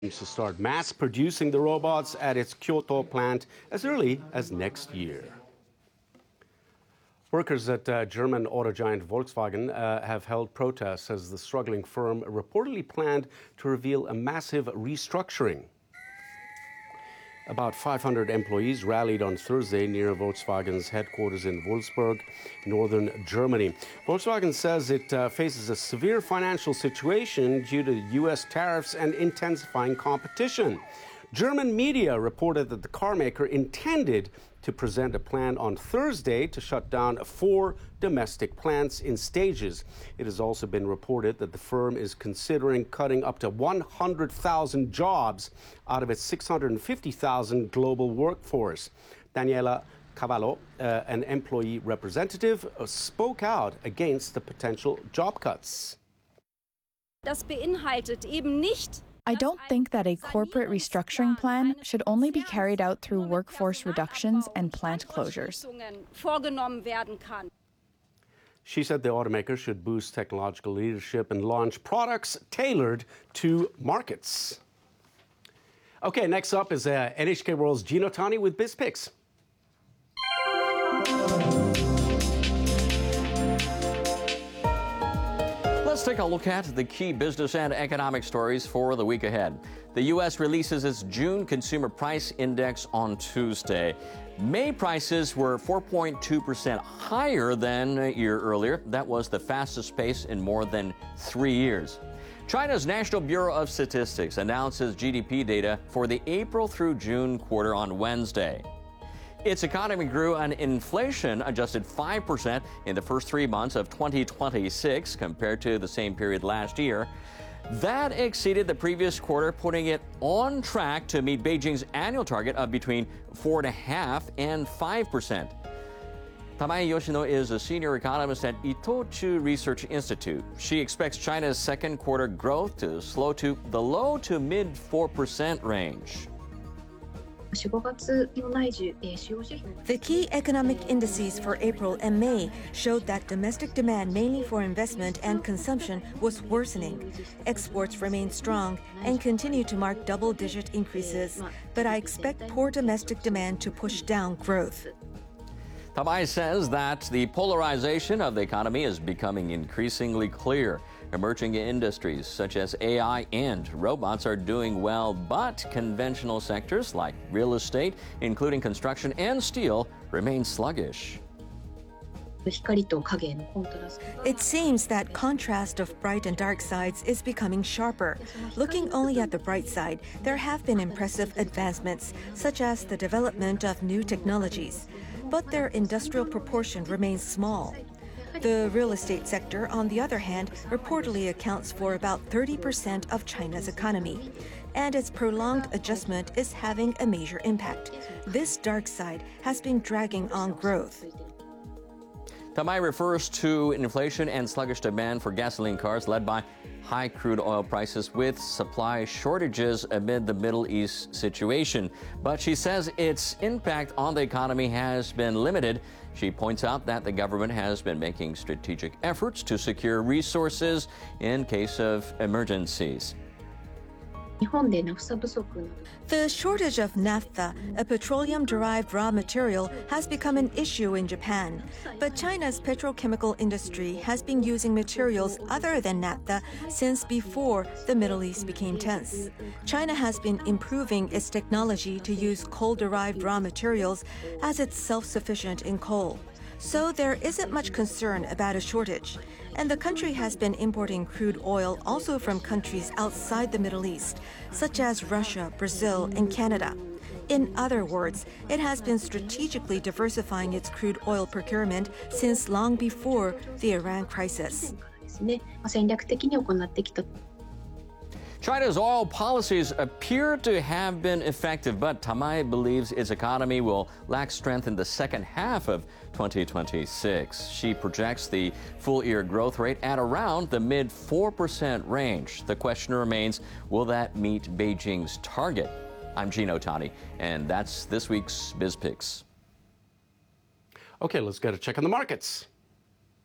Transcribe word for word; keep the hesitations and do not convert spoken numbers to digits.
To start mass producing the robots at its Kyoto plant as early as next year. Workers at uh, German auto giant Volkswagen uh, have held protests as the struggling firm reportedly planned to reveal a massive restructuring. About five hundred employees rallied on Thursday near Volkswagen's headquarters in Wolfsburg, northern Germany. Volkswagen says it uh, faces a severe financial situation due to U S tariffs and intensifying competition. German media reported that the carmaker intended to present a plan on Thursday to shut down four domestic plants in stages. It has also been reported that the firm is considering cutting up to one hundred thousand jobs out of its six hundred fifty thousand global workforce. Daniela Cavallo, uh, an employee representative, uh, spoke out against the potential job cuts. Das beinhaltet eben nicht I don't think that a corporate restructuring plan should only be carried out through workforce reductions and plant closures. She said the automaker should boost technological leadership and launch products tailored to markets. Okay, next up is uh, N H K World's Gino Tani with BizPix. Let's take a look at the key business and economic stories for the week ahead. The U S releases its June Consumer Price Index on Tuesday. May prices were four point two percent higher than a year earlier. That was the fastest pace in more than three years. China's National Bureau of Statistics announces G D P data for the April through June quarter on Wednesday. Its economy grew an inflation-adjusted five percent in the first three months of twenty twenty-six compared to the same period last year. That exceeded the previous quarter, putting it on track to meet Beijing's annual target of between four point five and five percent. Tamae Yoshino is a senior economist at Itochu Research Institute. She expects China's second quarter growth to slow to the low to mid four percent range. The key economic indices for April and May showed that domestic demand, mainly for investment and consumption, was worsening. Exports remain strong and continue to mark double-digit increases, but I expect poor domestic demand to push down growth. Tamae says that the polarization of the economy is becoming increasingly clear. Emerging industries such as A I and robots are doing well, but conventional sectors like real estate, including construction and steel, remain sluggish. It seems that contrast of bright and dark sides is becoming sharper. Looking only at the bright side, there have been impressive advancements, such as the development of new technologies, but their industrial proportion remains small. The real estate sector, on the other hand, reportedly accounts for about thirty percent of China's economy, and its prolonged adjustment is having a major impact. This dark side has been dragging on growth. Tamae refers to inflation and sluggish demand for gasoline cars led by high crude oil prices with supply shortages amid the Middle East situation. But she says its impact on the economy has been limited. She points out that the government has been making strategic efforts to secure resources in case of emergencies. The shortage of naphtha, a petroleum-derived raw material, has become an issue in Japan. But China's petrochemical industry has been using materials other than naphtha since before the Middle East became tense. China has been improving its technology to use coal-derived raw materials as it's self-sufficient in coal. So there isn't much concern about a shortage. And the country has been importing crude oil also from countries outside the Middle East, such as Russia, Brazil, and Canada. In other words, it has been strategically diversifying its crude oil procurement since long before the Iran crisis. China's oil policies appear to have been effective, but Tamae believes its economy will lack strength in the second half of twenty twenty-six. She projects the full-year growth rate at around the mid four percent range. The question remains, will that meet Beijing's target? I'm Gino Tani, and that's this week's BizPix. Okay, let's get a check on the markets.